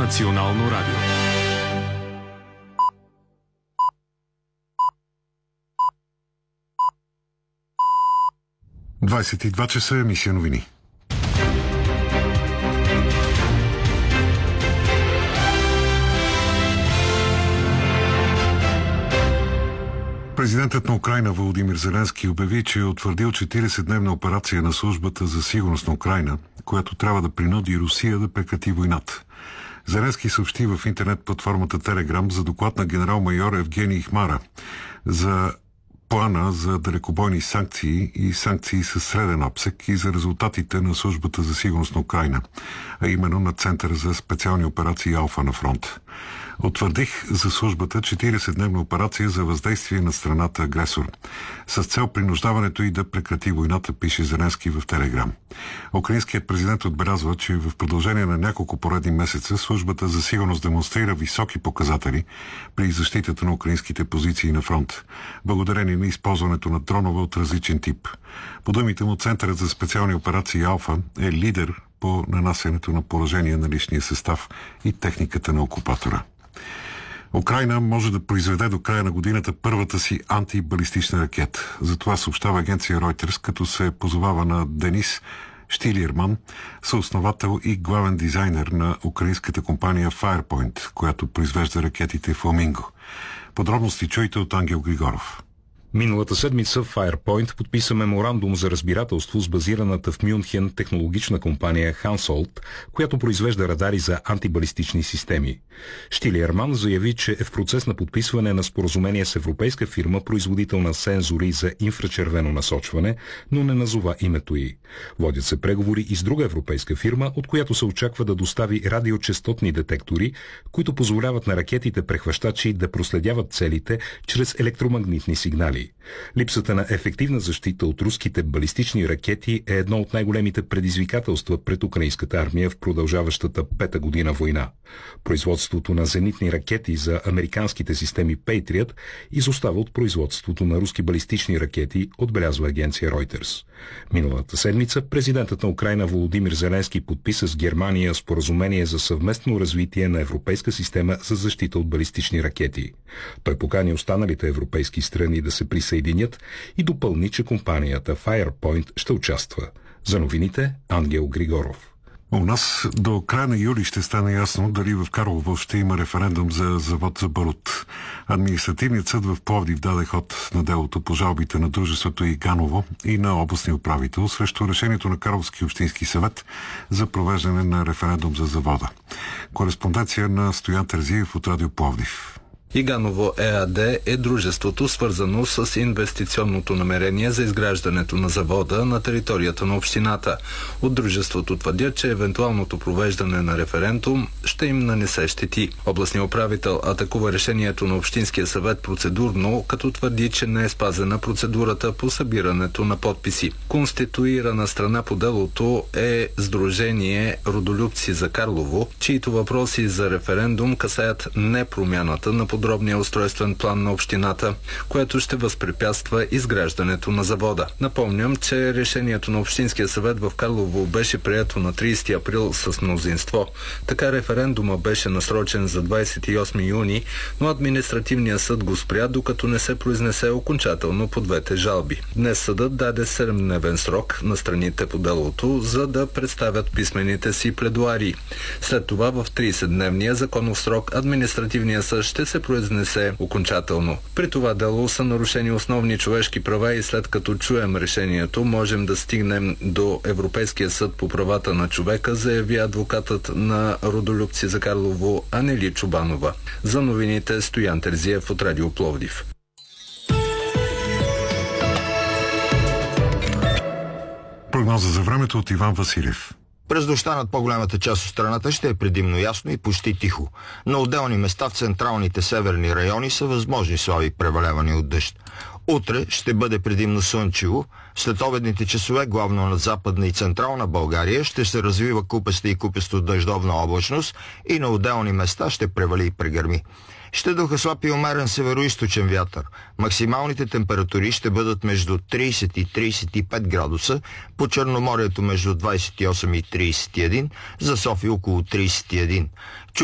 национално радио. Двадесет и два часа, емисия новини. Президентът на Украйна Володимир Зеленски обяви, че е утвърдил 40-дневна операция на службата за сигурност на Украйна, която трябва да принуди Русия да прекрати войната. Зеленски съобщи в интернет платформата Телеграм за доклад на генерал-майор Евгений Хмара за плана за далекобойни санкции и санкции със среден обсек и за резултатите на службата за сигурност на Украйна, а именно на Центъра за специални операции Алфа на фронт. Утвърдих за службата 40-дневна операция за въздействие на страната агресор, с цел принуждаването и да прекрати войната, пише Зеленски в Телеграм. Украинският президент отбелязва, че в продължение на няколко поредни месеца службата за сигурност демонстрира високи показатели при защитата на украинските позиции на фронт, благодарение на използването на дронове от различен тип. По думите му, Центърът за специални операции Алфа е лидер по нанасянето на поражения на личния състав и техниката на окупатора. Украйна може да произведе до края на годината първата си антибалистична ракета. За това съобщава агенция Reuters, като се позовава на Денис Штилерман, съосновател и главен дизайнер на украинската компания Firepoint, която произвежда ракетите Фламинго. Подробности чуйте от Ангел Григоров. Миналата седмица Firepoint подписа меморандум за разбирателство с базираната в Мюнхен технологична компания Hensoldt, която произвежда радари за антибалистични системи. Штилерман заяви, че е в процес на подписване на споразумение с европейска фирма, производител на сензори за инфрачервено насочване, но не назова името й. Водят се преговори и с друга европейска фирма, от която се очаква да достави радиочестотни детектори, които позволяват на ракетите прехващачи да проследяват целите чрез електромагнитни сигнали. Липсата на ефективна защита от руските балистични ракети е едно от най-големите предизвикателства пред украинската армия в продължаващата пета година война. Производството на зенитни ракети за американските системи Patriot изостава от производството на руски балистични ракети, отбелязва агенция Reuters. Миналата седмица президентът на Украйна Володимир Зеленски подписа с Германия споразумение за съвместно развитие на европейска система за защита от балистични ракети. Той покани останалите европейски страни да се присъединят и допълни, че компанията Firepoint ще участва. За новините Ангел Григоров. У нас до края на юли ще стане ясно дали в Карлово ще има референдум за завод за барут. Административният съд в Пловдив даде ход на делото по жалбите на дружеството Иганово и на областния управител срещу решението на Карловски общински съвет за провеждане на референдум за завода. Кореспонденция на Стоян Терзиев от Радио Пловдив. Иганово ЕАД е дружеството, свързано с инвестиционното намерение за изграждането на завода на територията на общината. От дружеството твърдят, че евентуалното провеждане на референдум ще им нанесе щети. Областният управител атакува решението на Общинския съвет процедурно, като твърди, че не е спазена процедурата по събирането на подписи. Конституирана страна по делото е Сдружение Родолюбци за Карлово, чието въпроси за референдум касаят не промяната на подробния устройствен план на общината, което ще възпрепятства изграждането на завода. Напомням, че решението на Общинския съвет в Карлово беше прието на 30 април с мнозинство. Така референдума беше насрочен за 28 юни, но административният съд го спря, докато не се произнесе окончателно по двете жалби. Днес съдът даде 7-дневен срок на страните по делото, за да представят писмените си пледуарии. След това в 30-дневния законов срок административният съд ще се произнесе окончателно. При това дело са нарушени основни човешки права и след като чуем решението, можем да стигнем до Европейския съд по правата на човека, заяви адвокатът на Родолюбци за Карлово Анели Чубанова. За новините Стоян Терзиев от Радио Пловдив. Прогноза за времето от Иван Василев. През нощта над по-голямата част от страната ще е предимно ясно и почти тихо. На отделни места в централните северни райони са възможни слаби превалявания от дъжд. Утре ще бъде предимно слънчево. След обедните часове, главно над западна и централна България, ще се развива купеста и купесто дъждовна облачност и на отделни места ще превали и прегърми. Ще духа слаб и умерен североизточен вятър. Максималните температури ще бъдат между 30 и 35 градуса, по Черноморието между 28 и 31, за София около 31.